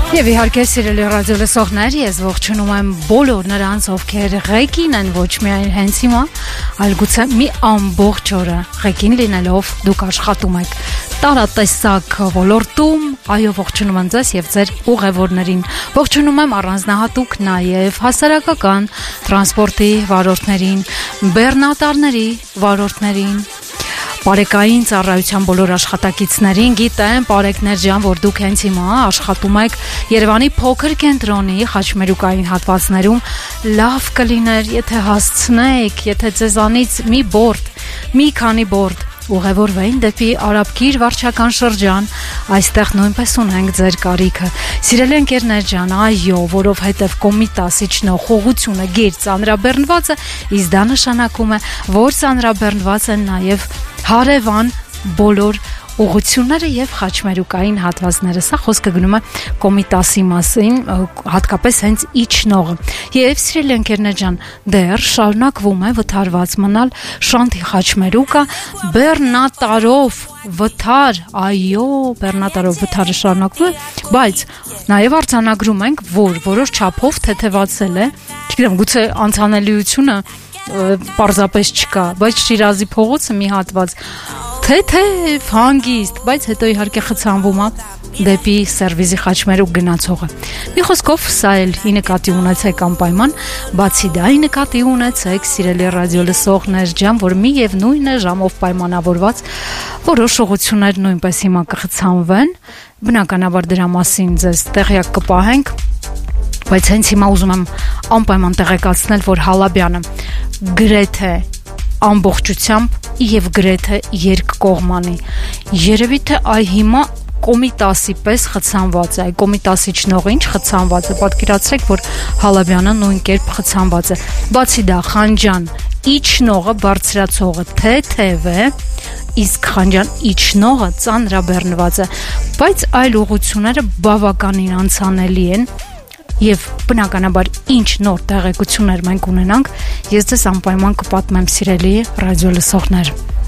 Եվ իհարկե սիրելի ռադիո լսողներ, ես ողջունում եմ բոլոր նրանց, ովքեր ղեկին են ոչ միայն հենց հիմա, այլ գուցե մի ամբողջ օրը ղեկին լինելով դուք աշխատում եք տարատեսակ ոլորտում, այո, ողջունում եմ ձեզ եւ ձեր ուղևորներին, ողջունում եմ առանձնահատուկ նաեւ հասարակական տրանսպորտի վարորդներին, բեռնատարների վարորդներին, Պարեկային ծառայության բոլոր աշխատակիցներին, գիտեմ, պարեկներ ջան, որ դուք հենց հիմա աշխատում եք Երևանի փոքր կենտրոնի խաչմերուկային հատվածներում, լավ կլիներ, եթե հասցնեք, եթե ձեզանից մի քանի բորդ ուղևորվեին դեպի Արաբկիր վարչական շրջան, այստեղ նույնպես ունենք ձեր կարիքը։ Սիրելի ընկերներ ջան, այո, որովհետև Կոմիտասի իջնող ուղղությունը գեր ծանրաբեռնված է, իսկ դա նշանակում է, որ ծանրաբեռնված են նաև հարևան բոլոր ուղղությունները եւ խաչմերուկային հատվածները։ Սա խոսքը գնում է Կոմիտասի մասին, հատկապես հենց իջնողը։ Եվ սիրելի ընկերներ ջան, դեռ շարունակվում է վթարված մնալ Շանթի խաչմերուկը բեռնատարով վթար, այո, բեռնատարով վթարը շարունակվում է, բայց նաեւ արձանագրում ենք, որ որոշ չափով թեթևացել է, չգիտեմ, գուցե անցանելիությունը պարզապես չկա, բայց Շիրազի փողոցը մի հատված թեթև հանգիստ, բայց հետո իհարկե խցանվում է դեպի սերվիզի խաչմերուկ գնացողը։ Մի խոսքով սա էլ ի նկատի ունեցեք անպայման, բացի դա ի նկատի ունեցեք սիրելի ռադիո լսողներ ջան, որ մի եւ նույն ժամով պայմանավորված որոշ ուղղություններ նույնպես հիմա կխցանվեն, բնականաբար դրա մասին ձեզ տեղյակ կպահենք, բայց հենց հիմա ուզում եմ անպայման տեղեկացնել, որ Հալաբյանը գրեթե ամբողջությամբ եւ գրեթե երկկողմանի երևի թե այ հիմա Կոմիտասի պես խցանված է, Կոմիտասի իջնողը ինչ խցանված է, պատկերացրեք, որ Հալաբյանը նույն կերպ խցանված է, բացի դա Խանջան իջնողը բարձրացողը թեթև է, իսկ Խանջան իջնողը ծանրաբեռնված է, բայց այլ ուղղությունները բավականին անցանելի են Եվ բնականաբար ինչ նոր տեղեկություններ մենք ունենանք, ես ձեզ անպայման կպատմեմ սիրելի ռադիո լսողներ։